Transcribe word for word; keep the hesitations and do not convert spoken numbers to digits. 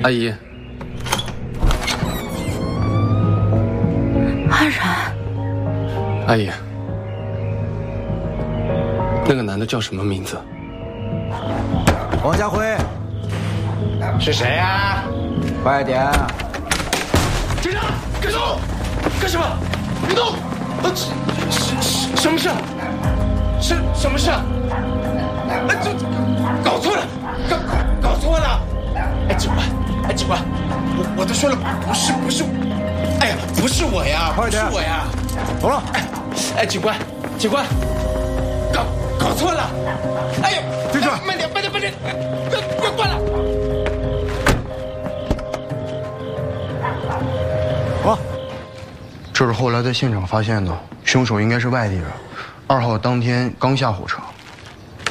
阿姨。 阿然。 阿姨，那个男的叫什么名字？ 王家辉。 是谁呀？ 快点！ 警察，别动！干什么？别动！呃，什什什么事？什什么事？哎，这搞错了，搞搞错了！哎，警官，哎，警官，我我都说了，不是不是，哎呀，不是我呀，不是我呀， 走了。 哎哎，警官，警官，搞搞错了！哎呀， 进去， 慢点，慢点，慢点，别别关了！ 好。 这是后来在现场发现的，凶手应该是外地人。二号当天刚下火车。